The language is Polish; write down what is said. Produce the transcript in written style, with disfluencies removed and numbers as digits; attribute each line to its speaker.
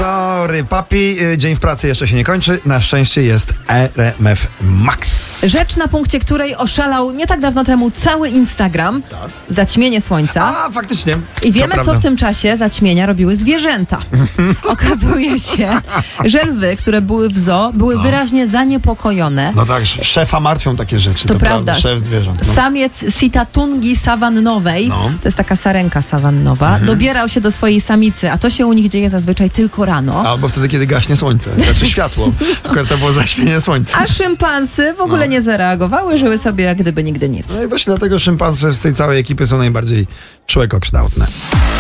Speaker 1: Sorry, papi, dzień w pracy jeszcze się nie kończy. Na szczęście jest RMF Max.
Speaker 2: Rzecz, na punkcie której oszalał nie tak dawno temu cały Instagram.
Speaker 1: Tak.
Speaker 2: Zaćmienie słońca.
Speaker 1: A, faktycznie.
Speaker 2: I wiemy,
Speaker 1: To
Speaker 2: co w
Speaker 1: prawda.
Speaker 2: tym czasie zaćmienia robiły zwierzęta. Okazuje się, że lwy, które były w zoo, były wyraźnie zaniepokojone.
Speaker 1: No tak, szefa martwią takie rzeczy.
Speaker 2: To prawda.
Speaker 1: Szef zwierząt. No.
Speaker 2: Samiec sitatungi sawannowej,
Speaker 1: No.
Speaker 2: to jest taka sarenka sawannowa, dobierał się do swojej samicy, a to się u nich dzieje zazwyczaj tylko rano.
Speaker 1: Albo wtedy, kiedy gaśnie słońce, znaczy światło. Akurat to było zaćmienie słońca.
Speaker 2: A szympansy w ogóle nie zareagowały, żyły sobie jak gdyby nigdy nic.
Speaker 1: No i właśnie dlatego szympansy z tej całej ekipy są najbardziej człekokształtne.